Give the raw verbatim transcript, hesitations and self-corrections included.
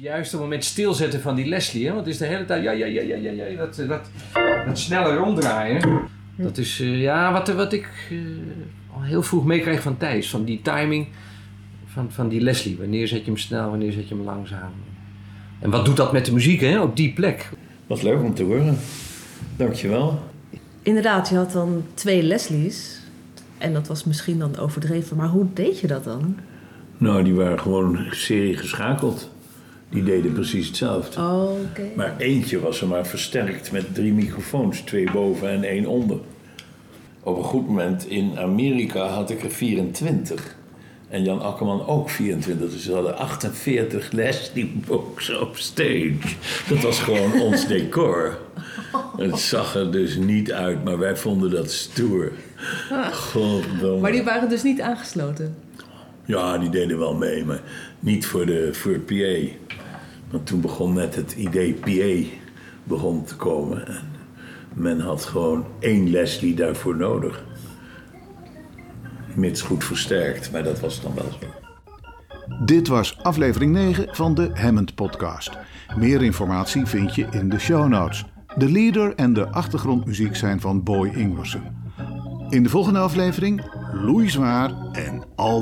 juiste moment stilzetten van die Leslie. Hè? Want het is de hele tijd, ja, ja, ja, ja, ja, ja dat, dat, dat snelle ronddraaien. Dat is, uh, ja, wat, wat ik uh, al heel vroeg meekreeg van Thijs. Van die timing van, van die Leslie. Wanneer zet je hem snel, wanneer zet je hem langzaam. En wat doet dat met de muziek, hè, op die plek? Wat leuk om te horen. Dankjewel. Inderdaad, je had dan twee Leslie's. En dat was misschien dan overdreven. Maar hoe deed je dat dan? Nou, die waren gewoon serie geschakeld. Die deden precies hetzelfde. Oh, oké. Okay. Maar eentje was er maar versterkt met drie microfoons. Twee boven en één onder. Op een goed moment in Amerika had ik er vierentwintig. En Jan Akkerman ook vierentwintig. Dus we hadden achtenveertig Leslie Box op stage. Dat was gewoon ons decor. Het zag er dus niet uit, maar wij vonden dat stoer. Goddomme. Maar die waren dus niet aangesloten? Ja, die deden wel mee, maar niet voor, de, voor het P A. Want toen begon net het idee P A begon te komen. En men had gewoon één Leslie daarvoor nodig. Mits goed versterkt, maar dat was dan wel zo. Dit was aflevering negen van de Hammond Podcast. Meer informatie vind je in de show notes. De leader en de achtergrondmuziek zijn van Boy Ingwersen. In de volgende aflevering Louis Zwaar en al